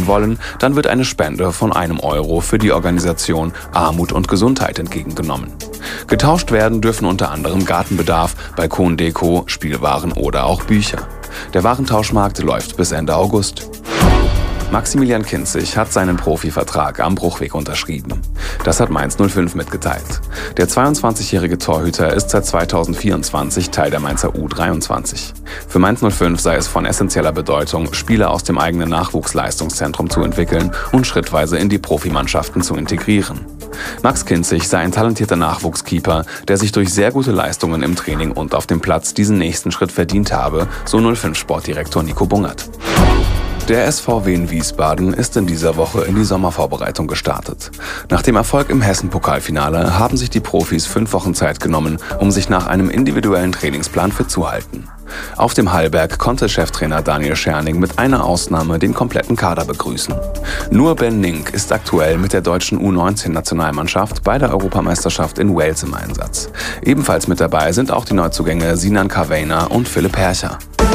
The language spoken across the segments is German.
wollen, dann wird eine Spende von €1 für die Organisation Armut und Gesundheit entgegengenommen. Getauscht werden dürfen unter anderem Gartenbedarf, Balkondeko, Spielwaren oder auch Bücher. Der Warentauschmarkt läuft bis Ende August. Maximilian Kinzig hat seinen Profivertrag am Bruchweg unterschrieben. Das hat Mainz 05 mitgeteilt. Der 22-jährige Torhüter ist seit 2024 Teil der Mainzer U23. Für Mainz 05 sei es von essentieller Bedeutung, Spieler aus dem eigenen Nachwuchsleistungszentrum zu entwickeln und schrittweise in die Profimannschaften zu integrieren. Max Kinzig sei ein talentierter Nachwuchskeeper, der sich durch sehr gute Leistungen im Training und auf dem Platz diesen nächsten Schritt verdient habe, so 05-Sportdirektor Nico Bungert. Der SV Wien Wiesbaden ist in dieser Woche in die Sommervorbereitung gestartet. Nach dem Erfolg im Hessen-Pokalfinale haben sich die Profis 5 Wochen Zeit genommen, um sich nach einem individuellen Trainingsplan fit zu halten. Auf dem Hallberg konnte Cheftrainer Daniel Scherning mit einer Ausnahme den kompletten Kader begrüßen. Nur Ben Nink ist aktuell mit der deutschen U19-Nationalmannschaft bei der Europameisterschaft in Wales im Einsatz. Ebenfalls mit dabei sind auch die Neuzugänge Sinan Kavena und Philipp Hercher.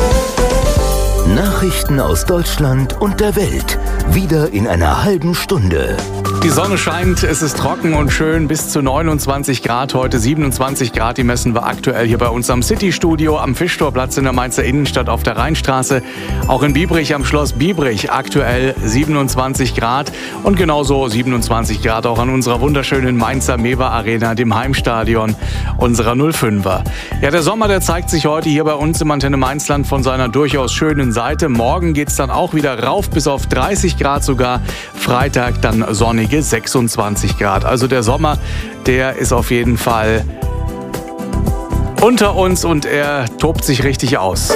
Nachrichten aus Deutschland und der Welt. Wieder in einer halben Stunde. Die Sonne scheint, es ist trocken und schön, bis zu 29 Grad heute, 27 Grad, die messen wir aktuell hier bei uns am City-Studio, am Fischtorplatz in der Mainzer Innenstadt auf der Rheinstraße. Auch in Biebrich am Schloss Biebrich aktuell 27 Grad und genauso 27 Grad auch an unserer wunderschönen Mainzer Mewa Arena, dem Heimstadion unserer 05er. Ja, der Sommer, der zeigt sich heute hier bei uns im Antenne Mainzland von seiner durchaus schönen Seite. Morgen geht es dann auch wieder rauf bis auf 30 Grad sogar, Freitag dann sonnige 26 Grad. Also der Sommer, der ist auf jeden Fall unter uns und er tobt sich richtig aus.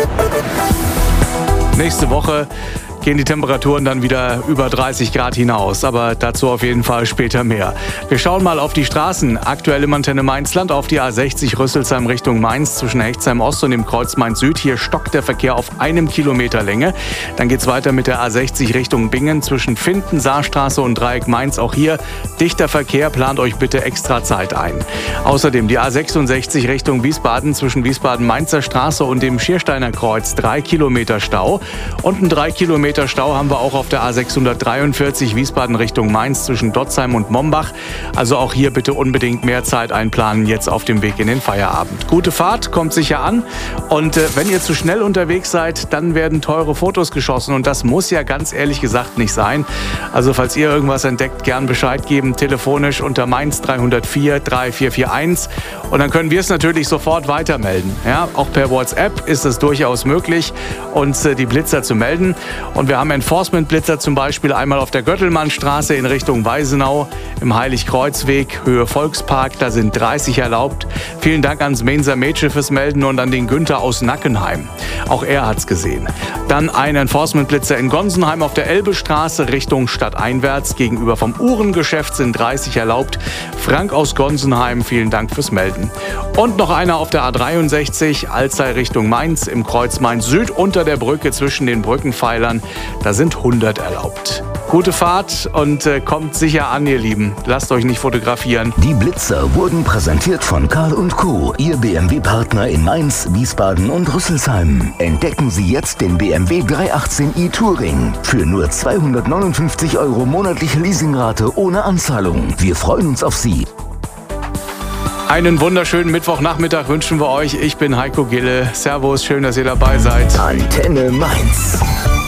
Nächste Woche gehen die Temperaturen dann wieder über 30 Grad hinaus, aber dazu auf jeden Fall später mehr. Wir schauen mal auf die Straßen. Aktuell im Antenne Mainzland auf die A60 Rüsselsheim Richtung Mainz zwischen Hechtsheim Ost und dem Kreuz Mainz Süd. Hier stockt der Verkehr auf 1 Kilometer Länge. Dann geht es weiter mit der A60 Richtung Bingen zwischen Finden, Saarstraße und Dreieck Mainz. Auch hier dichter Verkehr, plant euch bitte extra Zeit ein. Außerdem die A66 Richtung Wiesbaden zwischen Wiesbaden-Mainzer Straße und dem Schiersteiner Kreuz 3 Kilometer Stau. Und ein 3 Kilometer Stau haben wir auch auf der A643 Wiesbaden Richtung Mainz zwischen Dotzheim und Mombach. Also auch hier bitte unbedingt mehr Zeit einplanen, jetzt auf dem Weg in den Feierabend. Gute Fahrt, kommt sicher an. Und wenn ihr zu schnell unterwegs seid, dann werden teure Fotos geschossen. Und das muss ja ganz ehrlich gesagt nicht sein. Also falls ihr irgendwas entdeckt, gern Bescheid geben, telefonisch unter Mainz 304 3441. Und dann können wir es natürlich sofort weitermelden. Ja, auch per WhatsApp ist es durchaus möglich, uns die Blitzer zu melden. Und wir haben Enforcement-Blitzer zum Beispiel einmal auf der Göttelmannstraße in Richtung Weisenau, im Heiligkreuzweg, Höhe Volkspark, da sind 30 erlaubt. Vielen Dank ans Mainzer Mädchen fürs Melden und an den Günther aus Nackenheim. Auch er hat's gesehen. Dann ein Enforcement-Blitzer in Gonsenheim auf der Elbestraße Richtung stadteinwärts. Gegenüber vom Uhrengeschäft sind 30 erlaubt. Frank aus Gonsenheim, vielen Dank fürs Melden. Und noch einer auf der A63, Alzey Richtung Mainz, im Kreuz Mainz Süd unter der Brücke zwischen den Brückenpfeilern. Da sind 100 erlaubt. Gute Fahrt und kommt sicher an, ihr Lieben. Lasst euch nicht fotografieren. Die Blitzer wurden präsentiert von Karl & Co., Ihr BMW-Partner in Mainz, Wiesbaden und Rüsselsheim. Entdecken Sie jetzt den BMW 318i Touring. Für nur 259 € monatliche Leasingrate ohne Anzahlung. Wir freuen uns auf Sie. Einen wunderschönen Mittwochnachmittag wünschen wir euch. Ich bin Heiko Gille. Servus, schön, dass ihr dabei seid. Antenne Mainz.